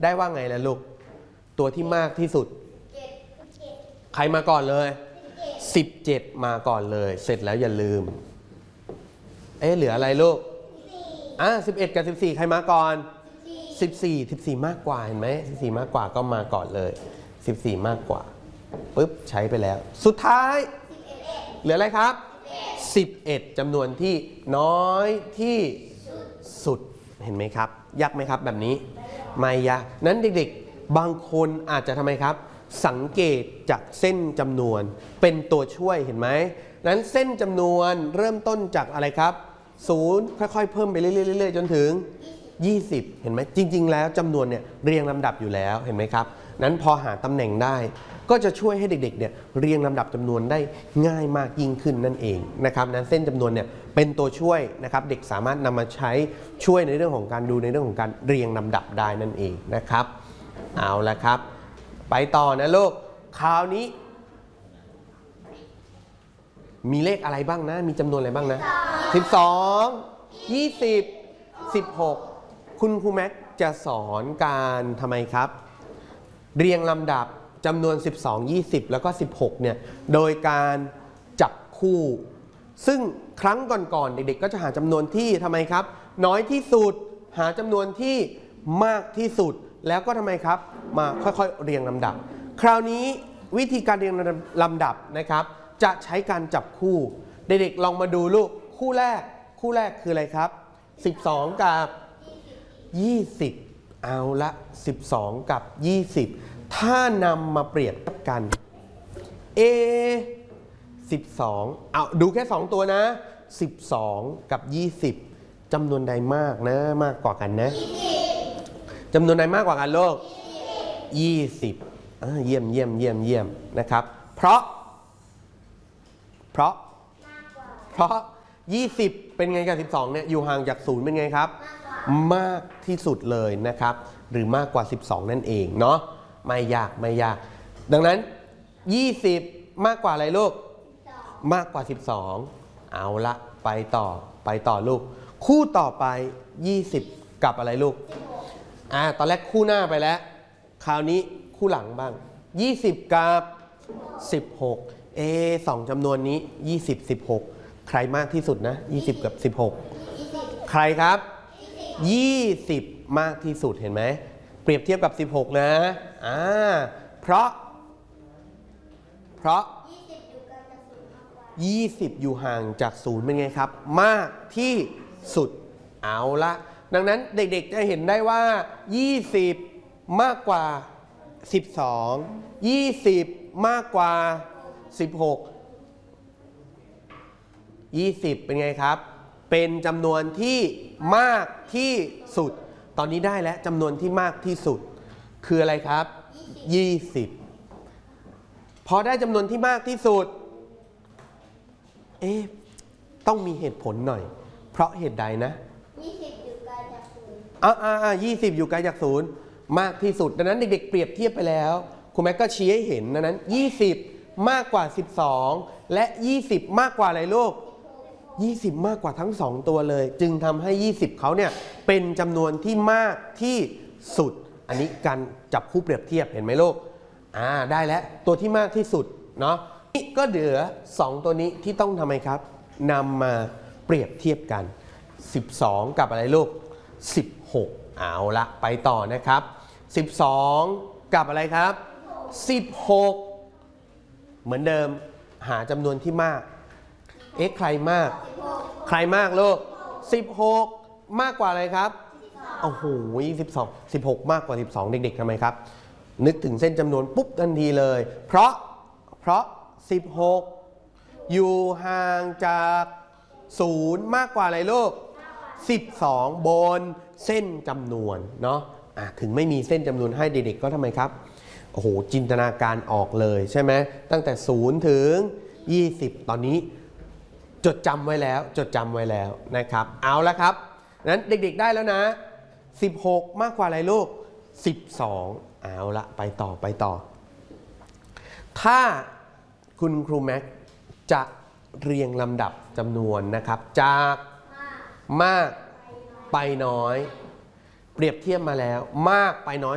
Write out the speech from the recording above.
ได้ว่าไงล่ะลูกตัวที่มากที่สุดใครมาก่อนเลย17มาก่อนเลยเสร็จแล้วอย่าลืมเหลืออะไรลูก11กับ14ใครมาก่อน14มากกว่าเห็นไหม14มากกว่าก็มาก่อนเลย14มากกว่าปุ๊บใช้ไปแล้วสุดท้ายเหลืออะไรครับ11จำนวนที่น้อยที่สุดเห็นไหมครับยากไหมครับแบบนี้ไม่ยากนั้นเด็กๆบางคนอาจจะทำไมครับสังเกตจากเส้นจำนวนเป็นตัวช่วยเห็นไหมนั้นเส้นจำนวนเริ่มต้นจากอะไรครับ0ค่อยๆเพิ่มไปเรื่อยๆจนถึง20เห็นไหมจริงๆแล้วจำนวนเนี่ยเรียงลำดับอยู่แล้วเห็นไหมครับนั้นพอหาตำแหน่งได้ก็จะช่วยให้เด็กๆเนี่ยเรียงลำดับจำนวนได้ง่ายมากยิ่งขึ้นนั่นเองนะครับนั้นเส้นจำนวนเนี่ยเป็นตัวช่วยนะครับเด็กสามารถนำมาใช้ช่วยในเรื่องของการดูในเรื่องของการเรียงลำดับได้นั่นเองนะครับเอาละครับไปต่อนะลูกคราวนี้มีเลขอะไรบ้างนะมีจำนวนอะไรบ้างนะ12 20 16คุณครูแม็กจะสอนการทำไมครับเรียงลำดับจำนวน12 20แล้วก็16เนี่ยโดยการจับคู่ซึ่งครั้งก่อนๆเด็กๆก็จะหาจำนวนที่ทำไมครับน้อยที่สุดหาจำนวนที่มากที่สุดแล้วก็ทำไมครับมาค่อยๆเรียงลำดับคราวนี้วิธีการเรียงลำดับนะครับจะใช้การจับคู่เด็กๆลองมาดูลูกคู่แรกคืออะไรครับ12กับ20เอาละ12กับ20ถ้านำมาเปรียบกัน12เอาดูแค่2ตัวนะ12กับ20จำนวนใดมากนะมากกว่ากันนะจำนวนใดมากกว่ากันลูก20เยี่ยมนะครับเพราะ20เป็นไงกับ12เนี่ยอยู่ห่างจาก0เป็นไงครับมากที่สุดเลยนะครับหรือมากกว่า12นั่นเองเนาะไม่ยากดังนั้น20มากกว่าอะไรลูกมากกว่า12เอาละไปต่อลูกคู่ต่อไป20กับอะไรลูกตอนแรกคู่หน้าไปแล้วคราวนี้คู่หลังบ้าง20กับ16สองจำนวนนี้20 16ใครมากที่สุดนะ20กับ16ใครครับ20มากที่สุดเห็นไหมเปรียบเทียบกับ16นะเพราะ20อยู่ห่างจาก0เป็นไงครับมากที่สุดเอาละดังนั้นเด็กๆจะเห็นได้ว่า20มากกว่า12 20มากกว่า16 20เป็นไงครับเป็นจำนวนที่มากที่สุดตอนนี้ได้แล้วจำนวนที่มากที่สุดคืออะไรครับ20พอได้จำนวนที่มากที่สุดต้องมีเหตุผลหน่อยเพราะเหตุใดนะ20อยู่ไกลจาก020อยู่ไกลจาก0มากที่สุดดังนั้นเด็กๆเปรียบเทียบไปแล้วครูแม็กก็ชี้ให้เห็นดังนั้น20มากกว่า12และ20มากกว่าอะไรลูก20มากกว่าทั้ง2ตัวเลยจึงทำให้20เขาเนี่ยเป็นจำนวนที่มากที่สุดอันนี้การจับคู่เปรียบเทียบเห็นไหมลูกได้แล้วตัวที่มากที่สุดเนาะนี่ก็เหลือ2ตัวนี้ที่ต้องทำไมครับนำมาเปรียบเทียบกัน12กับอะไรลูก16เอาละไปต่อนะครับ12กับอะไรครับ16เหมือนเดิมหาจำนวนที่มากใครมากลูก16มากกว่าอะไรครับโอ้โห16มากกว่า12เด็กๆทำไมครับนึกถึงเส้นจำนวนปุ๊บทันทีเลยเพราะ16อยู่ห่างจาก0มากกว่าอะไรลูก12บนเส้นจำนวนเนาะถึงไม่มีเส้นจำนวนให้เด็กๆก็ทำไมครับโอ้โหจินตนาการออกเลยใช่ไหมตั้งแต่0ถึง20ตอนนี้จดจำไว้แล้วนะครับเอาละครับนั้นเด็กๆได้แล้วนะ16มากกว่าอะไรลูก12เอาละไปต่อถ้าคุณครูแม็กจะเรียงลำดับจำนวนนะครับจากมากไปน้อยเปรียบเทียบมาแล้วมากไปน้อย